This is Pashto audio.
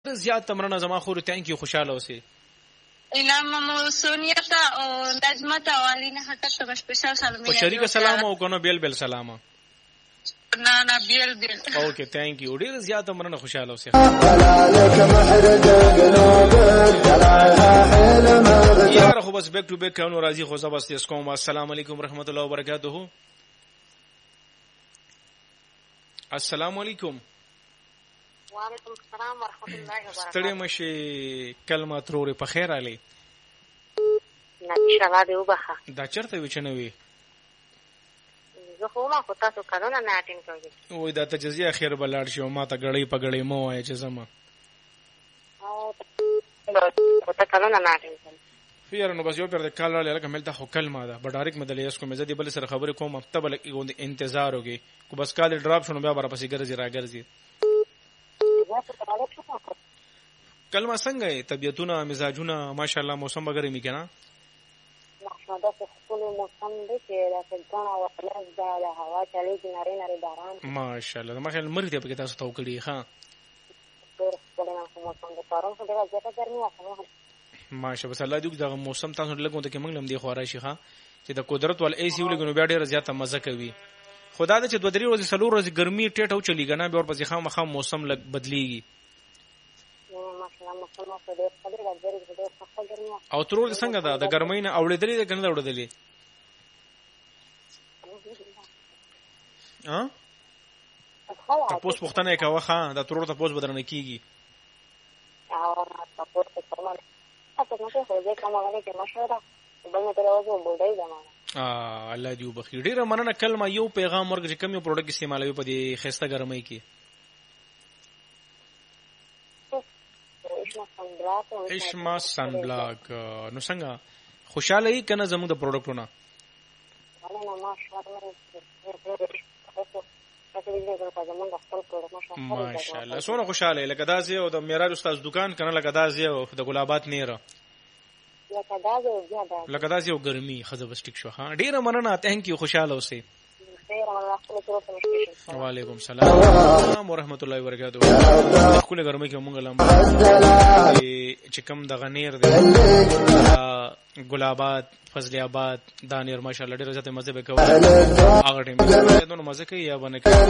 زیات تمرنه زما خور ثانک یو خوشاله اوسئ. انعام سونیتا او نجمتا والینا حتا سپیشل سلام. او شریک سلام او کنو بیل بیل سلام. نه بیل بیل. اوکے ثانک یو. ډیر زیات تمرنه خوشاله اوسئ. یاره خو بس بیک ټو بیک کانو راځي خو زبست اس کوم. السلام علیکم ورحمت الله وبرکاته. السلام علیکم. وعلیکم السلام ورحمت الله وبرکاته. ستړي مشي کلمه تروري په خیر علي. نه انشاءالله دی وبخه. دا چرته وی چنوي. زه خو ما خو تاسو کارونه نه اټین کوم. وای دا تجزیه خیر بلاړ شو ما ته غړې په غړې مو وای چې زما. او ته کارونه نه اټین کوم. فیر نو بس یو پر د کال لاله لکه ملته خو کلمه ده بډاریک مدلې اس کو مزه دی بل سره خبرې کوم مکتب لګي انتظار وکي کو بس کال ډراپ شونه بیا ورپسې ګرځي راګرځي. کلمه څنګه طبيعتونه مزاجونه ماشاءالله موسم وګړي می کنه ماشاءالله خپل موسم دې چې د څنګه او خلاص د هوا چالي نری نری باران ماشاءالله ماشاءالله مرګ دې په تاسو تو کړی ها ډېر خپل موسم د باران څخه ډېر زیاته ګرمي واسه ماشاءالله بس الله دې دغه موسم تاسو لګون ته کې موږ لم دي خو راشي ها چې د قدرت ول ایسی ولګنو بیا ډېر زیاته مزه کوي. خدا دې چې 2-3 ورځې سلور ورځې ګرمي ټیټه او چلی غنا به ورپسې خامخا موسم لګ بدليږي. او ترور څنګه ده د ګرمۍ نه اوړېدلې ده کنه اوړېدلې ها تاسو پوښتنه کوي ښا دا ترور تاسو بدرنه کیږي. او تاسو ته فرمان تاسو نه څه هغه کومه غواړئ چې مشوره بلنه ترې بولای زمانه. الله دې وبخي. ډیره مننه. کلمه یو پیغام ورګ چې کوم یو پروډکټ استعمالوي په دې خسته ګرمۍ کې. اشما سن بلاک نو څنګه خوشاله یې کنه زموږ د پروډکټونه. ماشاءالله سونه خوشاله لکه دازي او د معراج استاد دکان کنه لکه دازي او د ګلابات نیره لکه دازي او ګرمي خزه بس ټیک شو. ها ډیره مننه ثانک یو خوشاله اوسئ. وعلیکم السلام ورحمت الله وبرکاته. خپل ګرمۍ کې مونږ لم چې کوم د غنیر د ګلابات فضل آباد دانیر ماشاءالله ډیره زیاته مزه وکړه. هغه ټیم ته نو مزه کوي یا باندې